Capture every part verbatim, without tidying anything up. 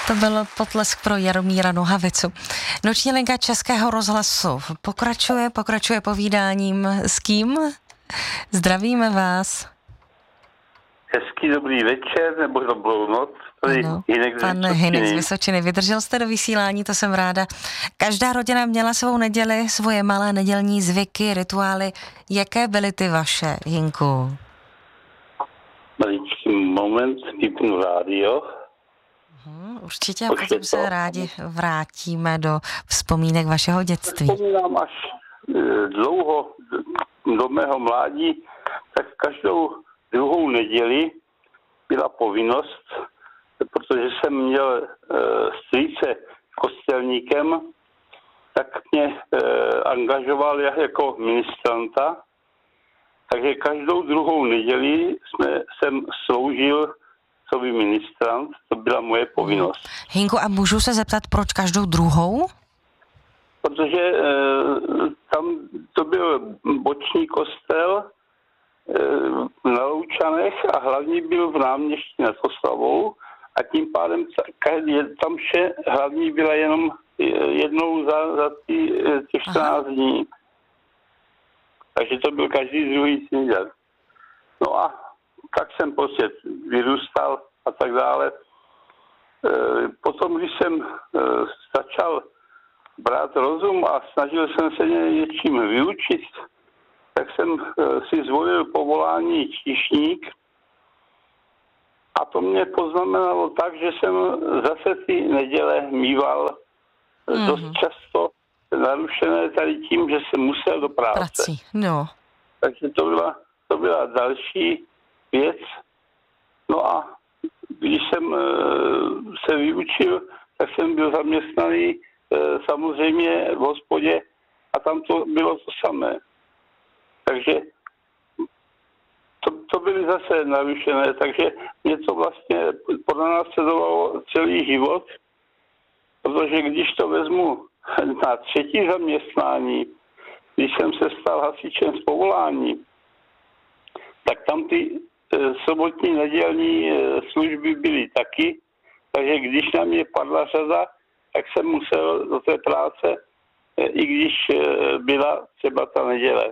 To byl potlesk pro Jaromíra Nohavicu. Noční linka Českého rozhlasu pokračuje, pokračuje povídáním s kým? Zdravíme vás. Hezký dobrý večer, nebo dobrou noc. Ano, pan Hynek z Vysočiny. Vydržel jste do vysílání, to jsem ráda. Každá rodina měla svou neděli, svoje malé nedělní zvyky, rituály. Jaké byly ty vaše, Hynku? Maličký moment, vypnu rádio. Hmm, určitě a potom se rádi vrátíme do vzpomínek vašeho dětství. Vzpomínám až dlouho do mého mládí, tak každou druhou neděli byla povinnost, protože jsem měl e, strýce kostelníkem, tak mě e, angažoval jako ministranta, takže každou druhou neděli jsme, jsem sloužil coby ministrant, to byla moje povinnost. Hynku, a můžu se zeptat, proč každou druhou? Protože e, tam to byl boční kostel e, na Loučanech a hlavní byl v Náměstí nad Oslavou a tím pádem tam vše hlavní byla jenom jednou za, za ty, ty čtrnáct dní. Takže to byl každý druhý týden. No a tak jsem prostě vyrůstal a tak dále. Potom, když jsem začal brát rozum a snažil jsem se něčím vyučit, tak jsem si zvolil povolání číšník a to mě poznamenalo tak, že jsem zase ty neděle mýval mm. dost často narušené tady tím, že jsem musel do práce. Prací, no. Takže to byla, to byla další věc. No a když jsem se vyučil, tak jsem byl zaměstnaný samozřejmě v hospodě a tam to bylo to samé. Takže to, to byly zase narušené, takže něco vlastně pronásledovalo celý život, protože když to vezmu na třetí zaměstnání, když jsem se stal hasičem z povolání, tak tam ty sobotní nedělní služby byly taky, takže když na mě padla řada, tak jsem musel do té práce, i když byla třeba ta neděle.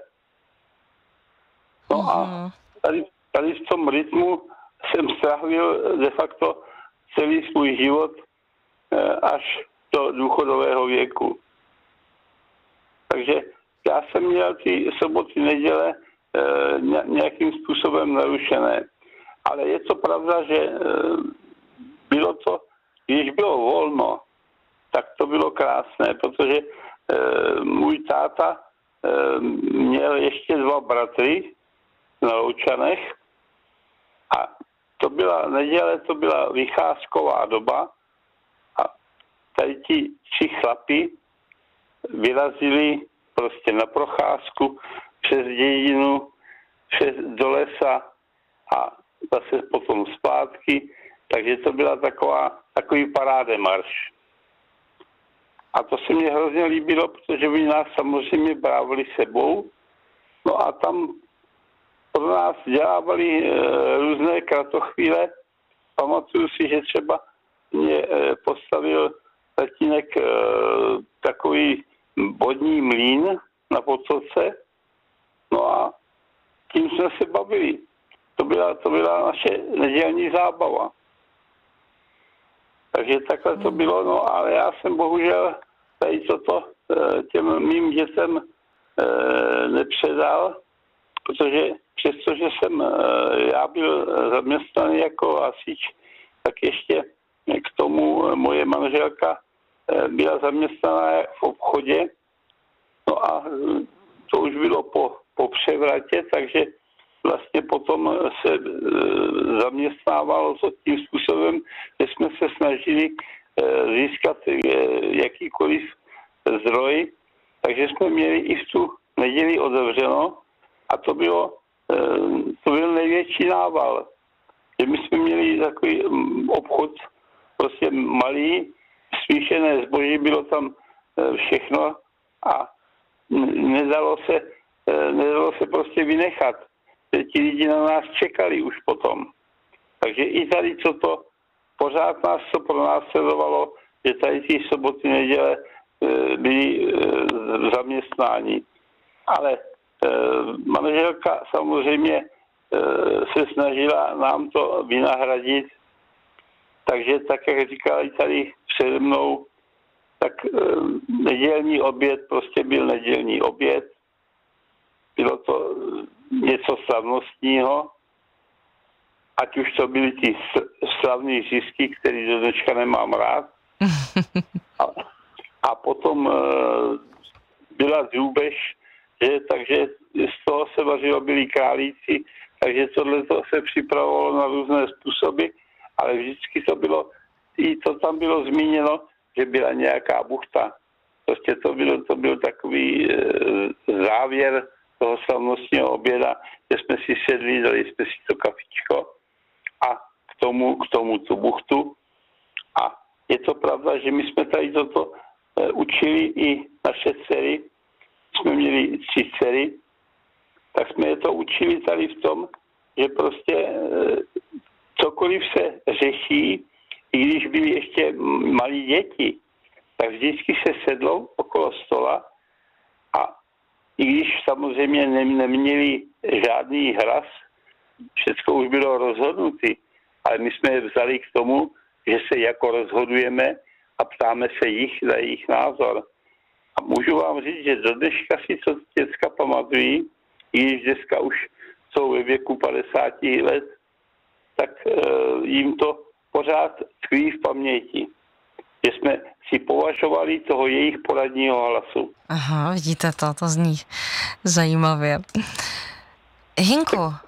No a tady, tady v tom rytmu jsem strávil de facto celý svůj život až do důchodového věku. Takže já jsem měl ty soboty, neděle nějakým způsobem narušené. Ale je to pravda, že bylo to, když bylo volno, tak to bylo krásné, protože můj táta měl ještě dva bratry na Loučanech a to byla neděle, to byla vycházková doba a tady ti tři chlapi vyrazili prostě na procházku přes dědinu, přes do lesa a zase potom zpátky, takže to byla taková, takový parádemarš. A to se mně hrozně líbilo, protože oni nás samozřejmě brávali sebou, no a tam pro nás dělávali e, různé kratochvíle. Pamatuju si, že třeba mě e, postavil tatínek e, takový vodní mlýn na Potoce, no a tím jsme se bavili. To byla, to byla naše nedělní zábava. Takže takhle to bylo, no ale já jsem bohužel tady toto těm mým dětem nepředal, protože přestože jsem já byl zaměstnaný jako hasič, tak ještě k tomu moje manželka byla zaměstnaná v obchodě. No a to už bylo po, po převratě, takže vlastně potom se e, zaměstnávalo to tím způsobem, že jsme se snažili e, získat e, jakýkoliv zdroj, takže jsme měli i v tu neděli otevřeno a to bylo, e, to byl největší nával. Že my jsme měli takový obchod, prostě malý, smíšené zboží, bylo tam e, všechno a nedalo se, e, nedalo se prostě vynechat. Ti lidi na nás čekali už potom. Takže i tady toto pořád nás to pronásledovalo, že tady ty soboty, neděle byli v zaměstnání. Ale manželka samozřejmě se snažila nám to vynahradit, takže tak, jak říkali tady přede mnou, tak nedělní oběd prostě byl nedělní oběd. Bylo to něco slavnostního, ať už to byly ty slavné zisky, který do dneška nemám rád. A, a potom byla drůbež, že, takže z toho se vařilo, byli králíci, takže tohle se připravovalo na různé způsoby, ale vždycky to bylo, i to tam bylo zmíněno, že byla nějaká buchta. Prostě to bylo, to byl takový e, závěr toho slavnostního oběda, že jsme si sedli, dali jsme si to kafičko a k tomu, k tomu tu buchtu. A je to pravda, že my jsme tady toto e, učili i naše dcery. Jsme měli tři dcery, tak jsme je to učili tady v tom, že prostě e, cokoliv se řeší, i když byly ještě malí děti, tak vždycky se sedlo okolo stola a i když samozřejmě neměli žádný hlas, všechno už bylo rozhodnuté, ale my jsme je vzali k tomu, že se jako rozhodujeme a ptáme se jich za jejich názor. A můžu vám říct, že do dneška si to děcka pamatují, i když dneska už jsou ve věku padesáti let, tak e, jim to pořád tkví v paměti, že jsme si považovali toho jejich poradního hlasu. Aha, vidíte to, to zní zajímavě. Hinku, uh,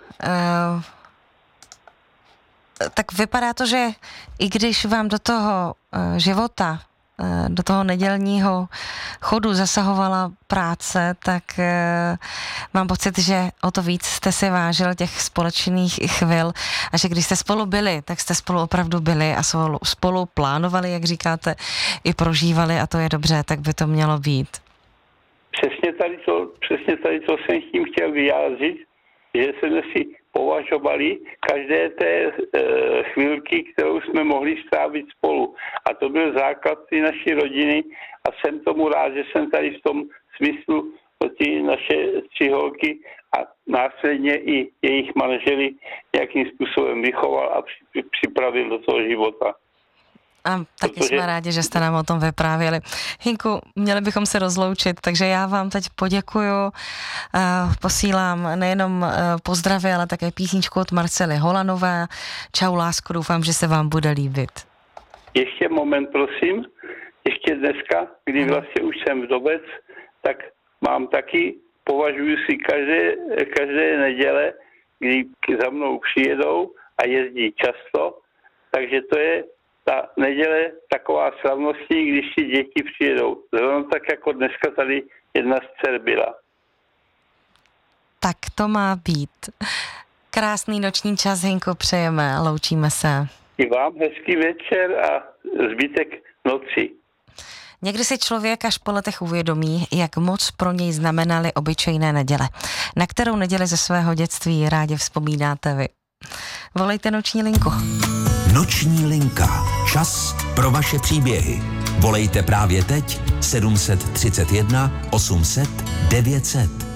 tak vypadá to, že i když vám do toho uh, života, uh, do toho nedělního chodu zasahovala práce, tak uh, mám pocit, že o to víc jste si vážil těch společných chvil a že když jste spolu byli, tak jste spolu opravdu byli a spolu, spolu plánovali, jak říkáte, i prožívali a to je dobře, tak by to mělo být. Přesně tady to, přesně tady to jsem tím chtěl vyjádřit, že jsme si považovali každé té e, chvilky, kterou jsme mohli strávit spolu. A to byl základ ty naší rodiny a jsem tomu rád, že jsem tady v tom smyslu ty naše tři holky a následně i jejich manželi nějakým způsobem vychoval a připravil do toho života. A taky Protože... jsme rádi, že jste nám o tom vyprávěli. Hinku, měli bychom se rozloučit, takže já vám teď poděkuju. Posílám nejenom pozdravy, ale také písničku od Marcely Holanové. Čau, lásko, doufám, že se vám bude líbit. Ještě moment, prosím. Ještě dneska, kdy vlastně už jsem vdovec, tak mám taky, považuji si každé, každé neděle, kdy za mnou přijedou a jezdí často, takže to je ta neděle taková slavnostní, když si děti přijedou. Zrovna tak jako dneska tady jedna z dcer byla. Tak to má být. Krásný noční čas, Hinko, přejeme, loučíme se. I vám hezký večer a zbytek noci. Někdy si člověk až po letech uvědomí, jak moc pro něj znamenaly obyčejné neděle. Na kterou neděli ze svého dětství rádi vzpomínáte vy? Volejte Noční linku. Noční linka. Čas pro vaše příběhy. Volejte právě teď sedm set třicet jedna osm set devět set.